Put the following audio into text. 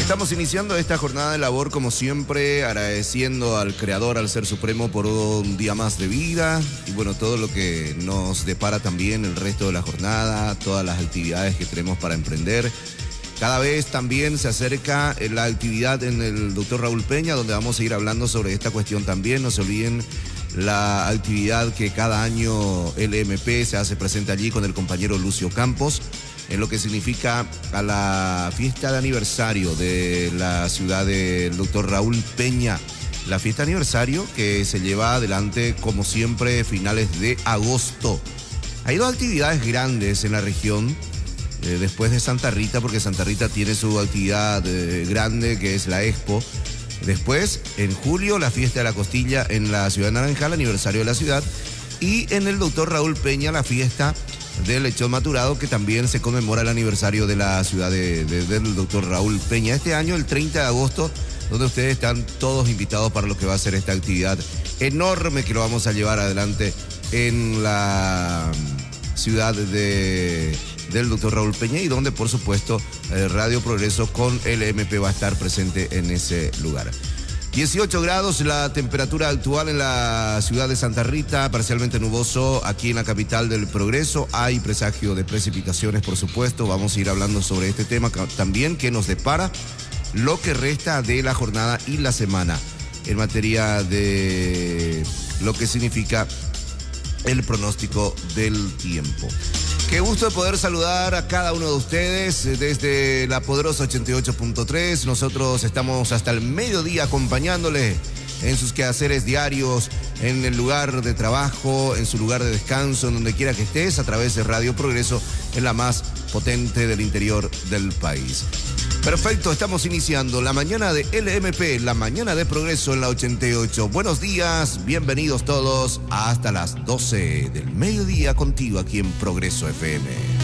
Estamos iniciando esta jornada de labor como siempre, agradeciendo al Creador, al Ser Supremo por un día más de vida y bueno, todo lo que nos depara también el resto de la jornada, todas las actividades que tenemos para emprender. Cada vez también se acerca la actividad en el Dr. Raúl Peña, donde vamos a ir hablando sobre esta cuestión también. No se olviden la actividad que cada año LMP se hace presente allí con el compañero Lucio Campos, en lo que significa a la fiesta de aniversario de la ciudad del Dr. Raúl Peña. La fiesta de aniversario que se lleva adelante, como siempre, finales de agosto. Hay dos actividades grandes en la región, después de Santa Rita, porque Santa Rita tiene su actividad grande, que es la Expo. Después, en julio, la fiesta de la costilla en la ciudad de Naranjal, aniversario de la ciudad. Y en el Dr. Raúl Peña, la fiesta del lechón maturado, que también se conmemora el aniversario de la ciudad del Dr. Raúl Peña. Este año, el 30 de agosto, donde ustedes están todos invitados para lo que va a ser esta actividad enorme que lo vamos a llevar adelante en la ciudad del Dr. Raúl Peña, y donde, por supuesto, Radio Progreso con LMP va a estar presente en ese lugar. 18 grados la temperatura actual en la ciudad de Santa Rita, parcialmente nuboso aquí en la capital del Progreso. Hay presagio de precipitaciones, por supuesto. Vamos a ir hablando sobre este tema también, que nos depara lo que resta de la jornada y la semana en materia de lo que significa el pronóstico del tiempo. Qué gusto de poder saludar a cada uno de ustedes desde la poderosa 88.3. Nosotros estamos hasta el mediodía acompañándole en sus quehaceres diarios, en el lugar de trabajo, en su lugar de descanso, en donde quiera que estés, a través de Radio Progreso, en la más potente del interior del país. Perfecto, estamos iniciando la mañana de LMP, la mañana de Progreso en la 88. Buenos días, bienvenidos todos hasta las 12 del mediodía contigo aquí en Progreso FM.